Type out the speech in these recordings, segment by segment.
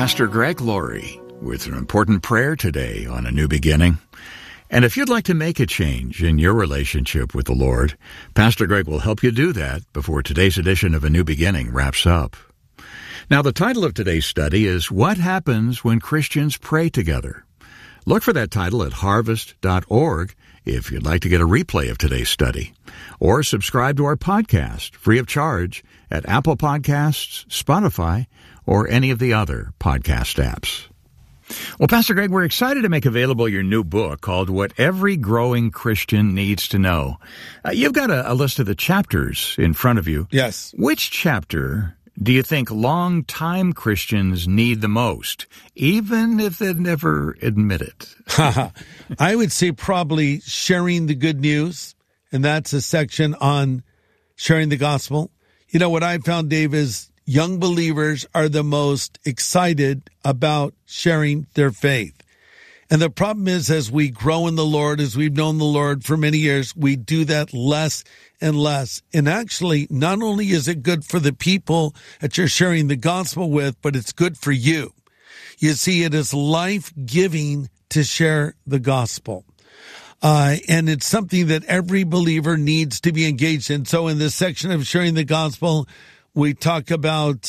Pastor Greg Laurie with an important prayer today on A New Beginning. And if you'd like to make a change in your relationship with the Lord, Pastor Greg will help you do that before today's edition of A New Beginning wraps up. Now, the title of today's study is What Happens When Christians Pray Together? Look for that title at harvest.org if you'd like to get a replay of today's study. Or subscribe to our podcast free of charge at Apple Podcasts, Spotify, or any of the other podcast apps. Well, Pastor Greg, we're excited to make available your new book called What Every Growing Christian Needs to Know. You've got a list of the chapters in front of you. Yes. Which chapter do you think long-time Christians need the most, even if they never admit it? I would say probably sharing the good news, and that's a section on sharing the gospel. You know, what I found, Dave, is young believers are the most excited about sharing their faith. And the problem is, as we grow in the Lord, as we've known the Lord for many years, we do that less and less. And actually, not only is it good for the people that you're sharing the gospel with, but it's good for you. You see, it is life-giving to share the gospel. And it's something that every believer needs to be engaged in. So in this section of sharing the gospel, we talk about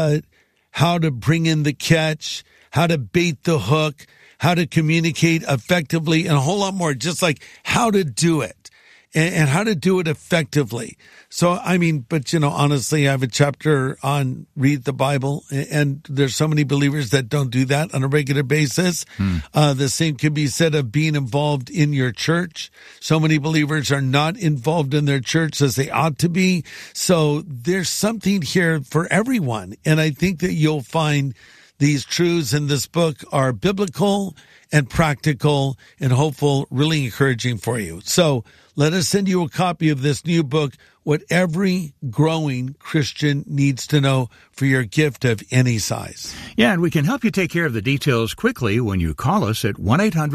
how to bring in the catch, how to bait the hook, how to communicate effectively, and a whole lot more, just like how to do it and how to do it effectively. So, I mean, but, you know, honestly, I have a chapter on read the Bible, and there's so many believers that don't do that on a regular basis. The same can be said of being involved in your church. So many believers are not involved in their church as they ought to be. So there's something here for everyone. And I think that you'll find these truths in this book are biblical and practical and hopeful, really encouraging for you. So let us send you a copy of this new book, What Every Growing Christian Needs to Know, for your gift of any size. Yeah, and we can help you take care of the details quickly when you call us at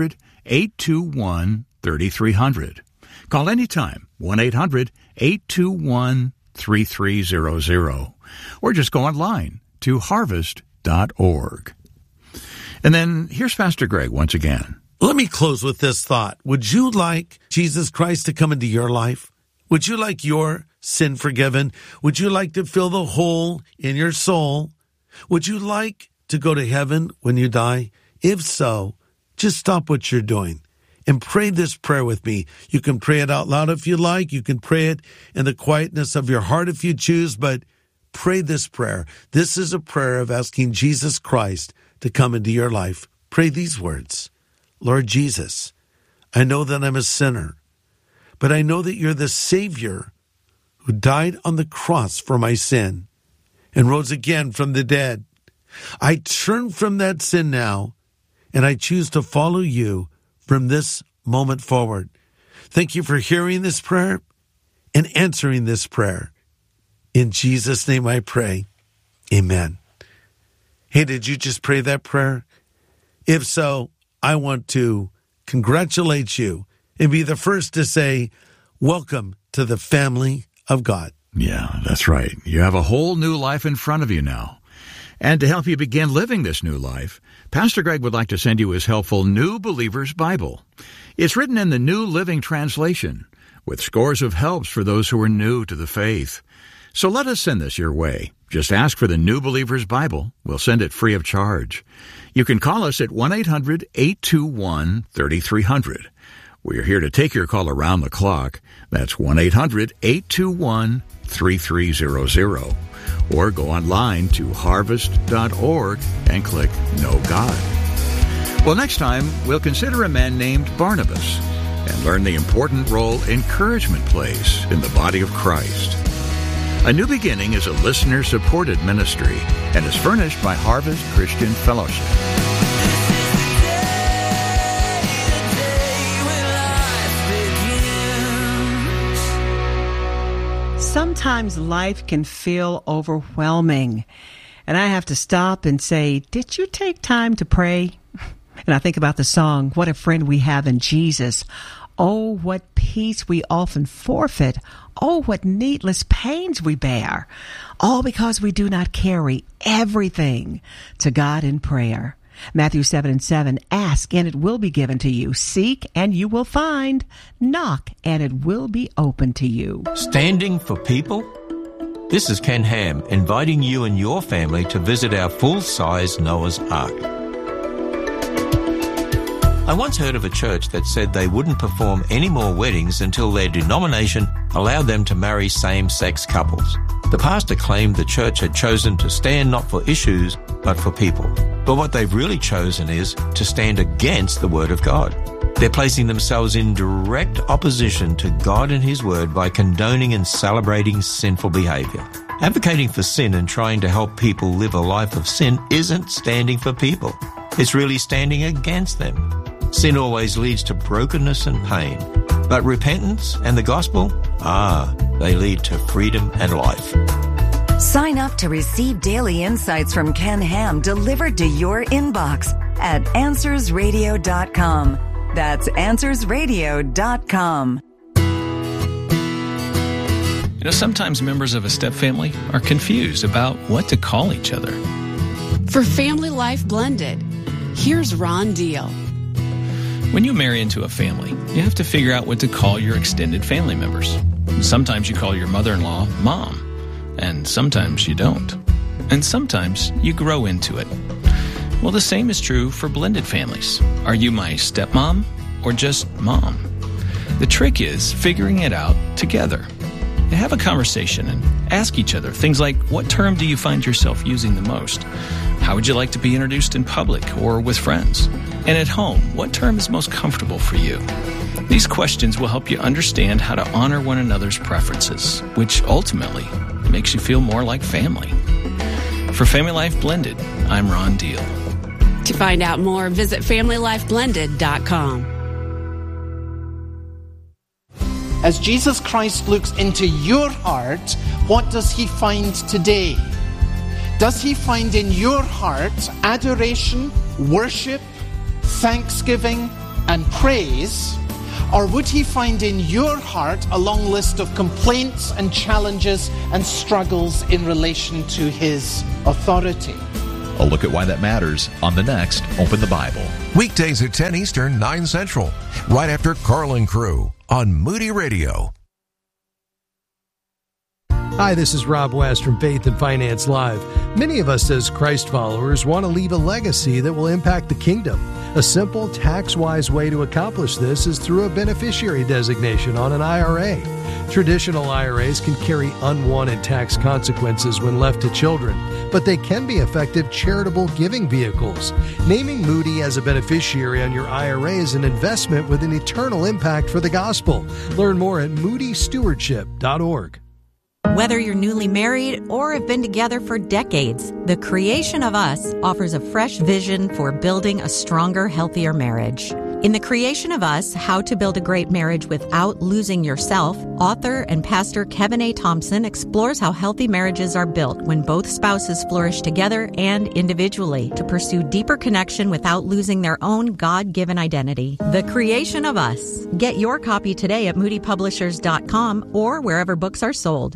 1-800-821-3300. Call anytime, 1-800-821-3300. Or just go online to harvest.org. And then here's Pastor Greg once again. Let me close with this thought. Would you like Jesus Christ to come into your life? Would you like your sin forgiven? Would you like to fill the hole in your soul? Would you like to go to heaven when you die? If so, just stop what you're doing and pray this prayer with me. You can pray it out loud if you like. You can pray it in the quietness of your heart if you choose, but pray this prayer. This is a prayer of asking Jesus Christ to come into your life. Pray these words. Lord Jesus, I know that I'm a sinner, but I know that you're the Savior who died on the cross for my sin and rose again from the dead. I turn from that sin now, and I choose to follow you from this moment forward. Thank you for hearing this prayer and answering this prayer. In Jesus' name I pray. Amen. Hey, did you just pray that prayer? If so, I want to congratulate you and be the first to say, welcome to the family of God. Yeah, that's right. You have a whole new life in front of you now. And to help you begin living this new life, Pastor Greg would like to send you his helpful New Believer's Bible. It's written in the New Living Translation, with scores of helps for those who are new to the faith. So let us send this your way. Just ask for the New Believer's Bible. We'll send it free of charge. You can call us at 1-800-821-3300. We're here to take your call around the clock. That's 1-800-821-3300. Or go online to harvest.org and click Know God. Well, next time, we'll consider a man named Barnabas and learn the important role encouragement plays in the body of Christ. A New Beginning is a listener-supported ministry and is furnished by Harvest Christian Fellowship. Sometimes life can feel overwhelming, and I have to stop and say, did you take time to pray? And I think about the song, What a Friend We Have in Jesus. Oh, what peace we often forfeit. Oh, what needless pains we bear. All because we do not carry everything to God in prayer. Matthew 7:7, ask and it will be given to you. Seek and you will find. Knock and it will be open to you. Standing for people? This is Ken Ham inviting you and your family to visit our full-size Noah's Ark. I once heard of a church that said they wouldn't perform any more weddings until their denomination allowed them to marry same-sex couples. The pastor claimed the church had chosen to stand not for issues, but for people. But what they've really chosen is to stand against the Word of God. They're placing themselves in direct opposition to God and His Word by condoning and celebrating sinful behavior. Advocating for sin and trying to help people live a life of sin isn't standing for people. It's really standing against them. Sin always leads to brokenness and pain. But repentance and the gospel, they lead to freedom and life. Sign up to receive daily insights from Ken Ham delivered to your inbox at AnswersRadio.com. That's AnswersRadio.com. You know, sometimes members of a step family are confused about what to call each other. For Family Life Blended, here's Ron Deal. When you marry into a family, you have to figure out what to call your extended family members. Sometimes you call your mother-in-law Mom, and sometimes you don't. And sometimes you grow into it. Well, the same is true for blended families. Are you my stepmom or just mom? The trick is figuring it out together. Have a conversation and ask each other things like, what term do you find yourself using the most? How would you like to be introduced in public or with friends? And at home, what term is most comfortable for you? These questions will help you understand how to honor one another's preferences, which ultimately makes you feel more like family. For Family Life Blended, I'm Ron Deal. To find out more, visit FamilyLifeBlended.com. As Jesus Christ looks into your heart, what does He find today? Does He find in your heart adoration, worship, thanksgiving, and praise? Or would He find in your heart a long list of complaints and challenges and struggles in relation to His authority? A look at why that matters on the next Open the Bible. Weekdays at 10 Eastern, 9 Central. Right after Carlin Crew on Moody Radio. Hi, this is Rob West from Faith and Finance Live. Many of us as Christ followers want to leave a legacy that will impact the kingdom. A simple, tax-wise way to accomplish this is through a beneficiary designation on an IRA. Traditional IRAs can carry unwanted tax consequences when left to children, but they can be effective charitable giving vehicles. Naming Moody as a beneficiary on your IRA is an investment with an eternal impact for the gospel. Learn more at moodystewardship.org. Whether you're newly married or have been together for decades, The Creation of Us offers a fresh vision for building a stronger, healthier marriage. In The Creation of Us, How to Build a Great Marriage Without Losing Yourself, author and pastor Kevin A. Thompson explores how healthy marriages are built when both spouses flourish together and individually to pursue deeper connection without losing their own God-given identity. The Creation of Us. Get your copy today at moodypublishers.com or wherever books are sold.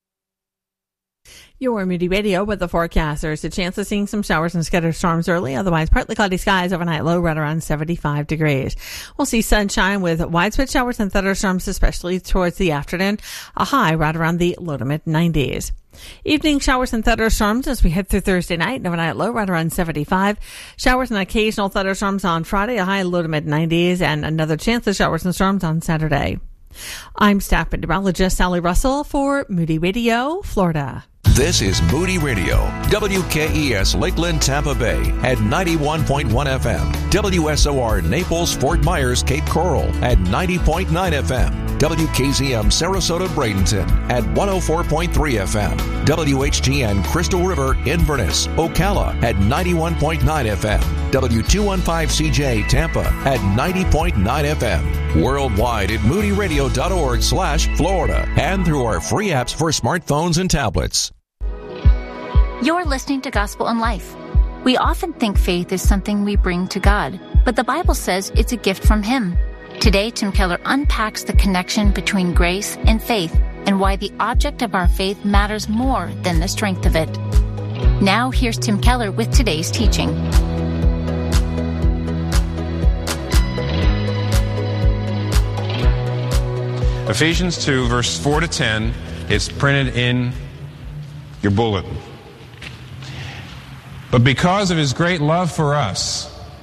Your Moody Radio with the forecast. There's a chance of seeing some showers and scattered storms early. Otherwise, partly cloudy skies, overnight low right around 75 degrees. We'll see sunshine with widespread showers and thunderstorms, especially towards the afternoon. A high right around the low to mid 90s. Evening showers and thunderstorms as we head through Thursday night. Overnight low right around 75. Showers and occasional thunderstorms on Friday. A high low to mid 90s, and another chance of showers and storms on Saturday. I'm staff meteorologist Sally Russell for Moody Radio, Florida. This is Moody Radio, WKES Lakeland, Tampa Bay at 91.1 FM, WSOR Naples, Fort Myers, Cape Coral at 90.9 FM, WKZM Sarasota, Bradenton at 104.3 FM, WHTN Crystal River, Inverness, Ocala at 91.9 FM, W215CJ Tampa at 90.9 FM, worldwide at moodyradio.org/Florida, and through our free apps for smartphones and tablets. You're listening to Gospel in Life. We often think faith is something we bring to God, but the Bible says it's a gift from Him. Today, Tim Keller unpacks the connection between grace and faith and why the object of our faith matters more than the strength of it. Now, here's Tim Keller with today's teaching. Ephesians 2, verse 4 to 10 is printed in your bulletin. But because of his great love for us,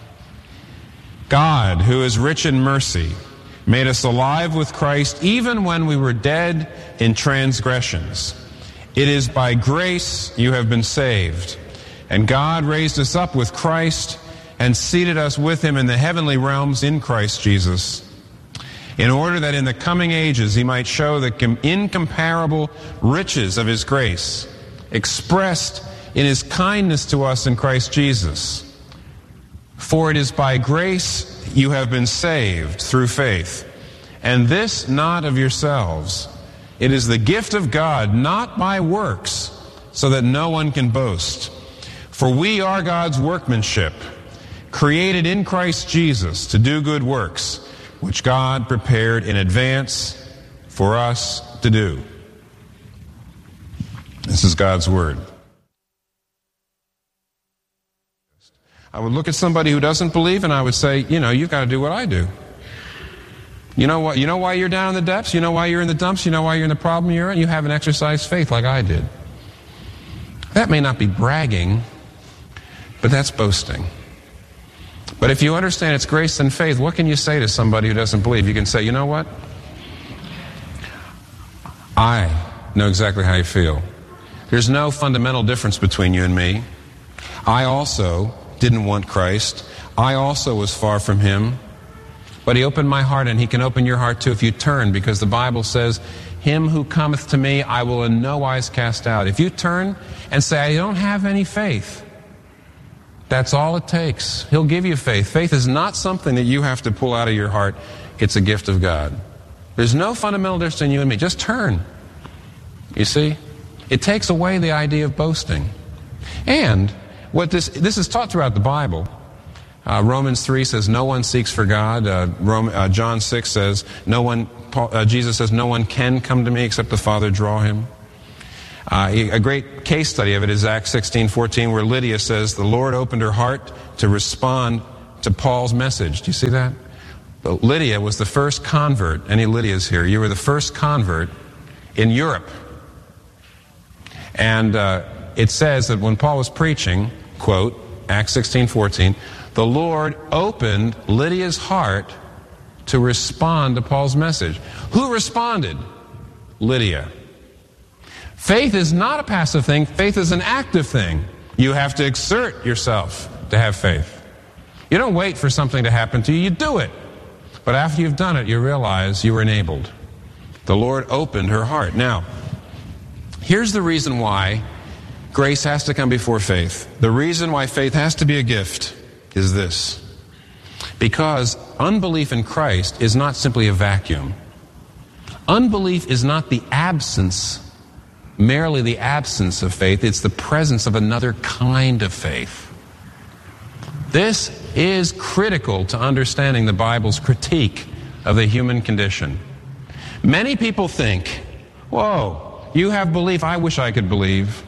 God, who is rich in mercy, made us alive with Christ even when we were dead in transgressions. It is by grace you have been saved. And God raised us up with Christ and seated us with him in the heavenly realms in Christ Jesus, in order that in the coming ages he might show the incomparable riches of his grace, expressed in his kindness to us in Christ Jesus. For it is by grace you have been saved through faith, and this not of yourselves. It is the gift of God, not by works, so that no one can boast. For we are God's workmanship, created in Christ Jesus to do good works, which God prepared in advance for us to do. This is God's word. I would look at somebody who doesn't believe and I would say, you've got to do what I do. You know what? You know why you're down in the depths? You know why you're in the dumps? You know why you're in the problem you're in? You haven't exercised faith like I did. That may not be bragging, but that's boasting. But if you understand it's grace and faith, what can you say to somebody who doesn't believe? You can say, you know what? I know exactly how you feel. There's no fundamental difference between you and me. I also didn't want Christ. I also was far from him. But he opened my heart, and he can open your heart too if you turn, because the Bible says, him who cometh to me I will in no wise cast out. If you turn and say, I don't have any faith, that's all it takes. He'll give you faith. Faith is not something that you have to pull out of your heart. It's a gift of God. There's no fundamental difference in you and me. Just turn. You see? It takes away the idea of boasting. And what this is taught throughout the Bible. Romans 3 says no one seeks for God. John 6 says Jesus says no one can come to me except the Father draw him. A great case study of it is Acts 16:14, where Lydia says the Lord opened her heart to respond to Paul's message. Do you see that? But Lydia was the first convert. Any Lydias here? You were the first convert in Europe. And it says that when Paul was preaching, quote, Acts 16:14, the Lord opened Lydia's heart to respond to Paul's message. Who responded? Lydia. Faith is not a passive thing. Faith is an active thing. You have to exert yourself to have faith. You don't wait for something to happen to you. You do it. But after you've done it, you realize you were enabled. The Lord opened her heart. Now, here's the reason why grace has to come before faith. The reason why faith has to be a gift is this. Because unbelief in Christ is not simply a vacuum. Unbelief is not the absence, merely the absence of faith. It's the presence of another kind of faith. This is critical to understanding the Bible's critique of the human condition. Many people think, whoa, you have belief, I wish I could believe.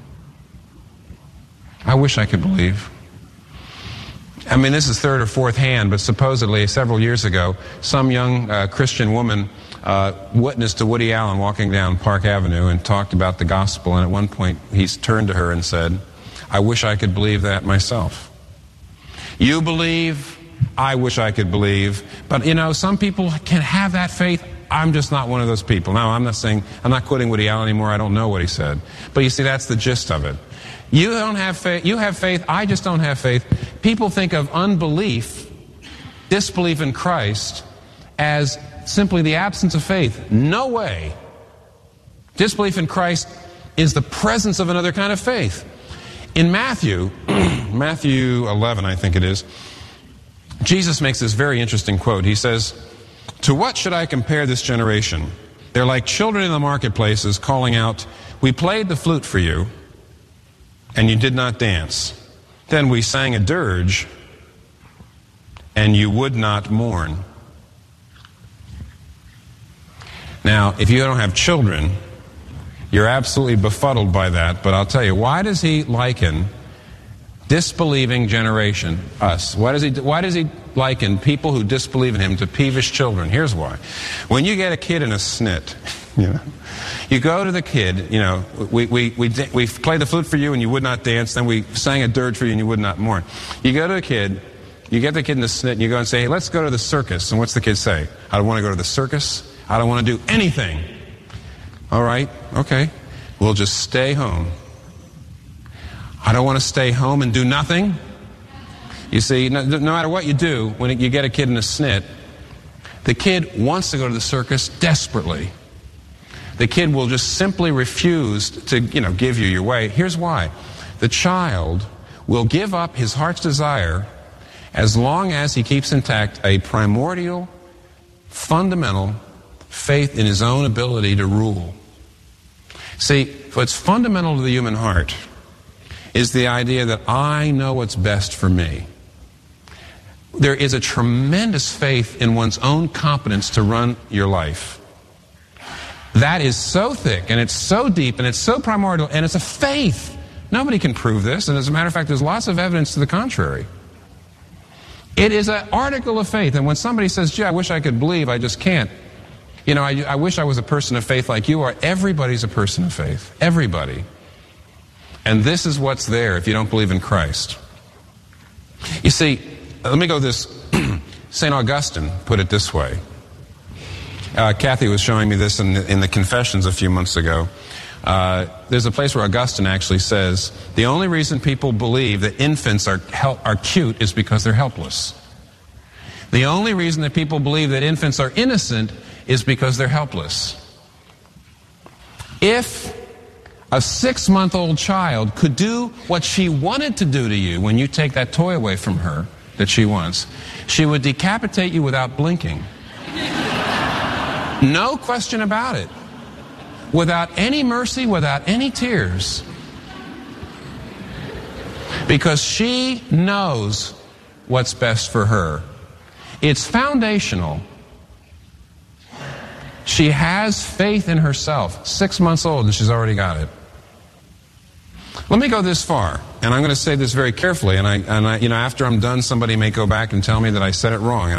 I wish I could believe. I mean, this is third or fourth hand, but supposedly several years ago, some young Christian woman witnessed to Woody Allen walking down Park Avenue and talked about the gospel, and at one point he turned to her and said, I wish I could believe that myself. You believe, I wish I could believe, but some people can have that faith. I'm just not one of those people. Now, I'm not quoting Woody Allen anymore, I don't know what he said. But you see, that's the gist of it. You don't have faith, you have faith, I just don't have faith. People think of unbelief, disbelief in Christ, as simply the absence of faith. No way. Disbelief in Christ is the presence of another kind of faith. In Matthew 11, I think it is, Jesus makes this very interesting quote. He says, to what should I compare this generation? They're like children in the marketplaces calling out, we played the flute for you, and you did not dance. Then we sang a dirge, and you would not mourn. Now, if you don't have children, you're absolutely befuddled by that, but I'll tell you, why does he liken disbelieving generation, us? Why does he liken people who disbelieve in him to peevish children? Here's why. When you get a kid in a snit, you go to the kid, we played the flute for you and you would not dance, then we sang a dirge for you and you would not mourn. You go to a kid, you get the kid in the snit and you go and say, hey, let's go to the circus. And what's the kid say? I don't want to go to the circus. I don't want to do anything. All right, okay, we'll just stay home. I don't want to stay home and do nothing. You see, no matter what you do, when you get a kid in a snit, the kid wants to go to the circus desperately. The kid will just simply refuse to, give you your way. Here's why. The child will give up his heart's desire as long as he keeps intact a primordial, fundamental faith in his own ability to rule. See, what's fundamental to the human heart is the idea that I know what's best for me. There is a tremendous faith in one's own competence to run your life. That is so thick, and it's so deep, and it's so primordial, and it's a faith. Nobody can prove this, and as a matter of fact, there's lots of evidence to the contrary. It is an article of faith, and when somebody says, gee, I wish I could believe, I just can't. I wish I was a person of faith like you are. Everybody's a person of faith. Everybody. And this is what's there if you don't believe in Christ. You see, let me go this. St. Augustine put it this way. Kathy was showing me this in the Confessions a few months ago. There's a place where Augustine actually says, the only reason people believe that infants are cute is because they're helpless. The only reason that people believe that infants are innocent is because they're helpless. If a 6-month-old child could do what she wanted to do to you when you take that toy away from her that she wants, she would decapitate you without blinking. No question about it. Without any mercy, without any tears. Because she knows what's best for her. It's foundational. She has faith in herself. 6 months old and she's already got it. Let me go this far, and I'm going to say this very carefully, and I after I'm done, somebody may go back and tell me that I said it wrong, and